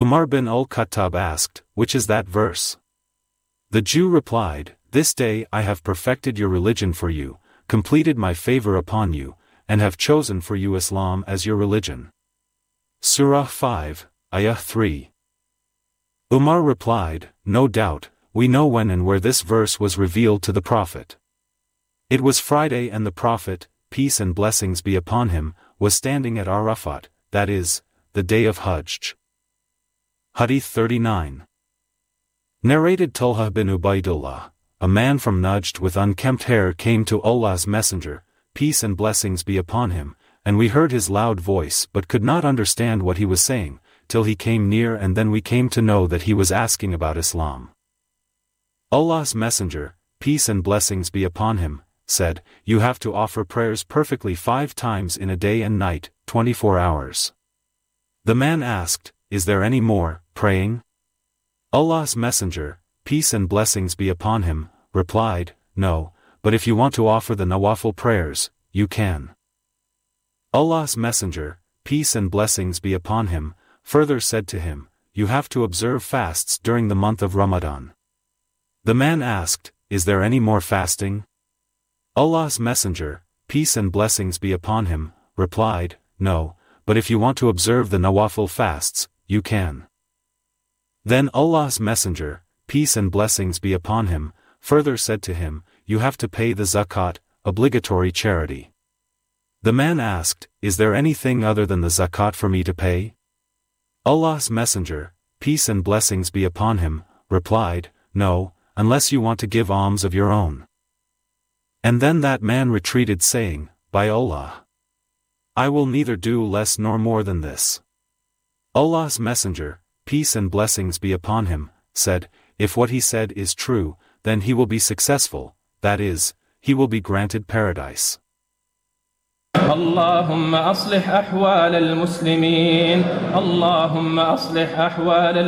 Umar bin al-Khattab asked, "Which is that verse?" The Jew replied, "This day I have perfected your religion for you, completed my favor upon you, and have chosen for you Islam as your religion." Surah 5, Ayah 3. Umar replied, "No doubt, we know when and where this verse was revealed to the Prophet. It was Friday and the Prophet, peace and blessings be upon him, was standing at Arafat, that is, the day of Hajj." Hadith 39. Narrated Talha bin Ubaidullah, a man from Najd with unkempt hair came to Allah's Messenger, peace and blessings be upon him, and we heard his loud voice but could not understand what he was saying, till he came near and then we came to know that he was asking about Islam. Allah's Messenger, peace and blessings be upon him, said, "You have to offer prayers perfectly 5 times in a day and night, 24 hours. The man asked, "Is there any more praying?" Allah's Messenger, peace and blessings be upon him, replied, "No, but if you want to offer the Nawafil prayers, you can." Allah's Messenger, peace and blessings be upon him, further said to him, "You have to observe fasts during the month of Ramadan." The man asked, "Is there any more fasting?" Allah's Messenger, peace and blessings be upon him, replied, "No, but if you want to observe the Nawafil fasts, you can." Then Allah's Messenger, peace and blessings be upon him, further said to him, "You have to pay the zakat, obligatory charity." The man asked, "Is there anything other than the zakat for me to pay?" Allah's Messenger, peace and blessings be upon him, replied, "No, unless you want to give alms of your own." And then that man retreated saying, "By Allah, I will neither do less nor more than this." Allah's Messenger, peace and blessings be upon him, said, "If what he said is true, then he will be successful, that is, he will be granted paradise. اللهم أصلح أحوال المسلمين اللهم أصلح أحوال